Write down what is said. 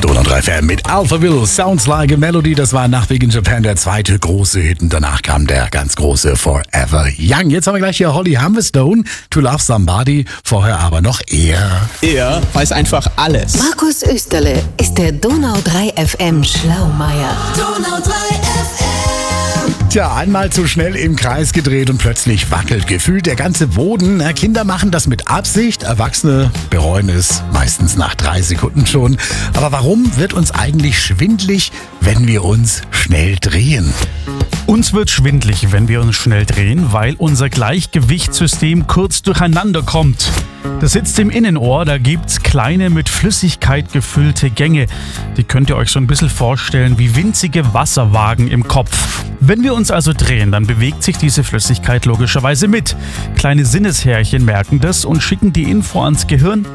Donau 3 FM mit Alphaville, Sounds Like a Melody. Das war nach Big in Japan der zweite große Hit und danach kam der ganz große Forever Young. Jetzt haben wir gleich hier Holly Humberstone, To Love Somebody, vorher aber noch er. Er weiß einfach alles. Markus Österle ist der Donau 3 FM Schlaumeier. Donau 3 FM. Tja, einmal zu schnell im Kreis gedreht und plötzlich wackelt gefühlt der ganze Boden. Na, Kinder machen das mit Absicht, Erwachsene bereuen es meistens nach 3 Sekunden schon. Aber warum wird uns eigentlich schwindlig, wenn wir uns schnell drehen? Uns wird schwindlig, wenn wir uns schnell drehen, weil unser Gleichgewichtssystem kurz durcheinander kommt. Das sitzt im Innenohr, da gibt's kleine mit Flüssigkeit gefüllte Gänge. Die könnt ihr euch so ein bisschen vorstellen wie winzige Wasserwagen im Kopf. Wenn wir uns also drehen, dann bewegt sich diese Flüssigkeit logischerweise mit. Kleine Sinneshärchen merken das und schicken die Info ans Gehirn: